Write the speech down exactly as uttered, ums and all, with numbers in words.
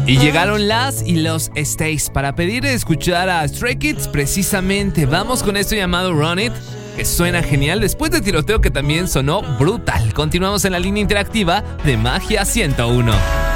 Y llegaron las y los Stays para pedir escuchar a Stray Kids. Precisamente vamos con esto llamado Run It, que suena genial después de Tiroteo, que también sonó brutal. Continuamos en la línea interactiva de Magia ciento uno.